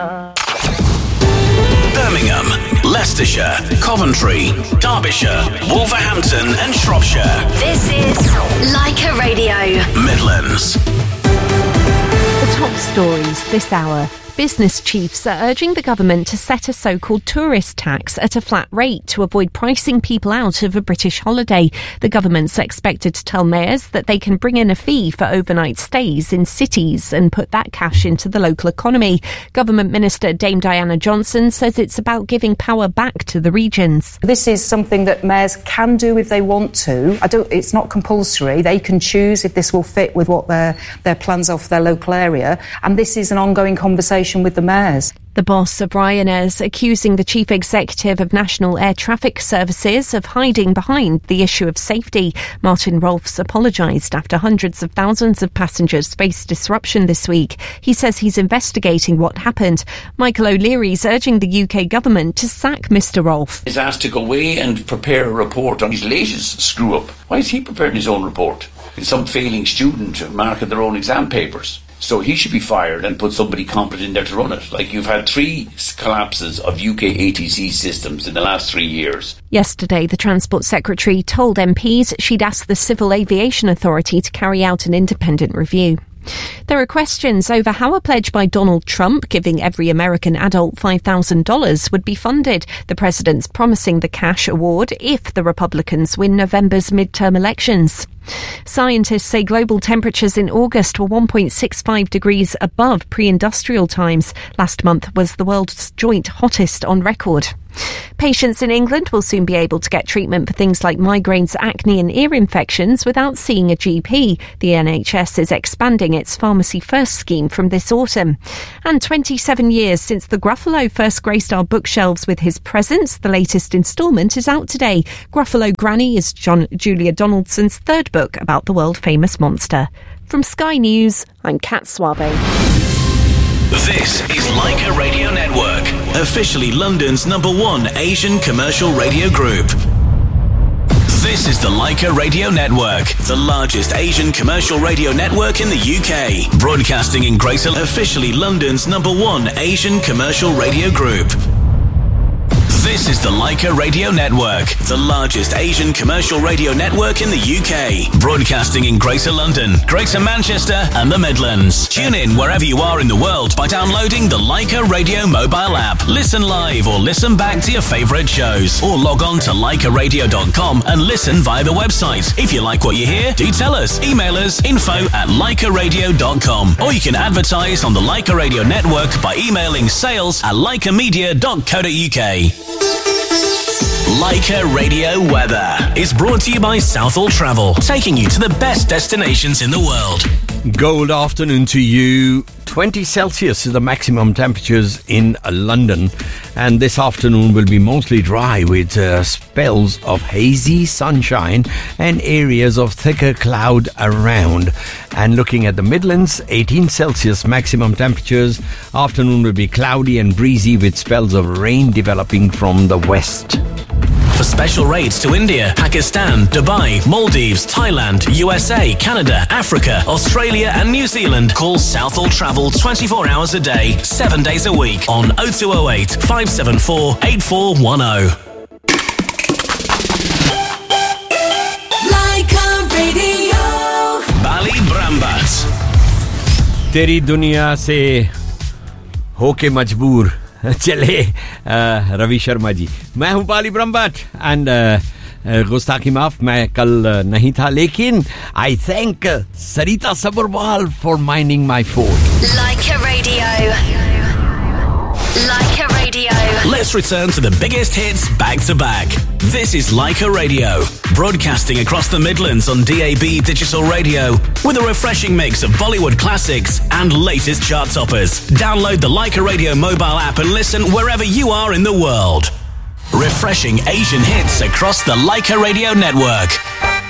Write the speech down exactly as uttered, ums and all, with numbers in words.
Birmingham, Leicestershire, Coventry, Derbyshire, Wolverhampton and Shropshire. This is Leica Radio. Midlands. The top stories this hour. Business chiefs are urging the government to set a so-called tourist tax at a flat rate to avoid pricing people out of a British holiday. The government's expected to tell mayors that they can bring in a fee for overnight stays in cities and put that cash into the local economy. Government Minister Dame Diana Johnson says it's about giving power back to the regions. This is something that mayors can do if they want to. I don't, it's not compulsory. They can choose if this will fit with what their, their plans are for their local area. And this is an ongoing conversation with the mayors. The boss of Ryanair's accusing the chief executive of National Air Traffic Services of hiding behind the issue of safety. Martin Rolfs apologised after hundreds of thousands of passengers faced disruption this week. He says he's investigating what happened. Michael O'Leary's urging the U K government to sack Mr Rolfe. He's asked to go away and prepare a report on his latest screw-up. Why is he preparing his own report? It's some failing student marking their own exam papers. So he should be fired and put somebody competent in there to run it. Like, you've had three collapses of U K A T C systems in the last three years. Yesterday, the Transport Secretary told M Ps she'd asked the Civil Aviation Authority to carry out an independent review. There are questions over how a pledge by Donald Trump giving every American adult five thousand dollars would be funded. The president's promising the cash award if the Republicans win November's midterm elections. Scientists say global temperatures in August were one point six five degrees above pre-industrial times. Last month was the world's joint hottest on record. Patients in England will soon be able to get treatment for things like migraines, acne and ear infections without seeing a G P. The N H S is expanding its Pharmacy First scheme from this autumn. And twenty-seven years since the Gruffalo first graced our bookshelves with his presence, the latest instalment is out today. Gruffalo Granny is John, Julia Donaldson's third book about the world-famous monster. From Sky News, I'm Kat Suave. This is Leica Radio Network, officially London's number one Asian commercial radio group. This is the Leica Radio Network, the largest Asian commercial radio network in the U K, broadcasting in Greater, officially London's number one Asian commercial radio group. This is the Leica Radio Network, the largest Asian commercial radio network in the U K, broadcasting in Greater London, Greater Manchester and the Midlands. Tune in wherever you are in the world by downloading the Leica Radio mobile app. Listen live or listen back to your favourite shows, or log on to leica radio dot com and listen via the website. If you like what you hear, do tell us. Email us info at leica radio dot com, or you can advertise on the Leica Radio Network by emailing sales at leica media dot co dot uk. Leica Radio Weather is brought to you by Southall Travel, taking you to the best destinations in the world. Good afternoon to you. twenty Celsius is the maximum temperatures in London, and this afternoon will be mostly dry with uh, spells of hazy sunshine and areas of thicker cloud around. And looking at the Midlands, eighteen Celsius maximum temperatures. Afternoon will be cloudy and breezy with spells of rain developing from the west. For special rates to India, Pakistan, Dubai, Maldives, Thailand, U S A, Canada, Africa, Australia and New Zealand, call Southall Travel twenty-four hours a day, seven days a week on oh two oh eight, five seven four, eight four one oh. Leica Radio. Bali Brambat. तेरी दुनिया से होके मजबूर चले रवि शर्मा जी. मैं हूं पाली Brahmbhatt and गुस्ताखी माफ, मैं कल नहीं था, लेकिन आई thank Sarita Sabharwal for minding my phone. Leica Radio. Leica Radio. Let's return to the biggest hits back to back. This is Leica Radio, broadcasting across the Midlands on D A B digital radio with a refreshing mix of Bollywood classics and latest chart toppers. Download the Leica Radio mobile app and listen wherever you are in the world. Refreshing Asian hits across the Leica Radio network.